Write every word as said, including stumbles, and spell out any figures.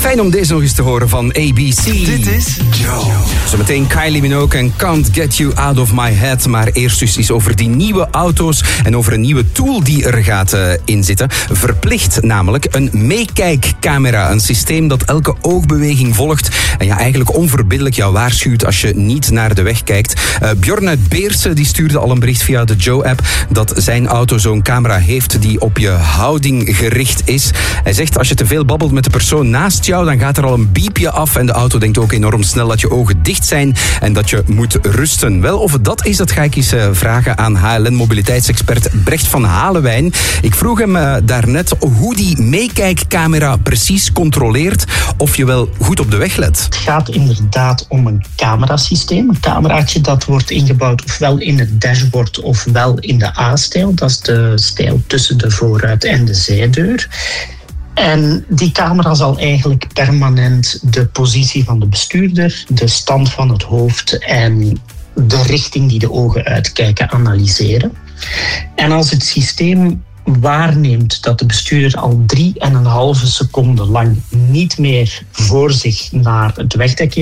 Fijn om deze nog eens te horen van A B C. Dit is Joe. Zometeen Kylie Minogue en Can't Get You Out of My Head. Maar eerst dus iets over die nieuwe auto's en over een nieuwe tool die er gaat uh, in zitten. Verplicht namelijk een meekijkcamera. Een systeem dat elke oogbeweging volgt en ja, eigenlijk onverbiddelijk jou waarschuwt als je niet naar de weg kijkt. Uh, Bjorn uit Beersen die stuurde al een bericht via de Joe-app dat zijn auto zo'n camera heeft die op je houding gericht is. Hij zegt als je te veel babbelt met de persoon naast jou, dan gaat er al een biepje af en de auto denkt ook enorm snel dat je ogen dicht zijn en dat je moet rusten. Wel, of het dat is, dat ga ik eens uh, vragen aan H L N-mobiliteitsexpert Brecht van Halewijn. Ik vroeg hem uh, daarnet hoe die meekijkcamera precies controleert of je wel goed op de weg let. Het gaat inderdaad om een camerasysteem. Een cameraatje dat wordt ingebouwd ofwel in het dashboard ofwel in de A-stijl. Dat is de stijl tussen de voorruit en de zijdeur. En die camera zal eigenlijk permanent de positie van de bestuurder, de stand van het hoofd en de richting die de ogen uitkijken analyseren. En als het systeem waarneemt dat de bestuurder al drie en een halve seconde lang niet meer voor zich naar het wegdek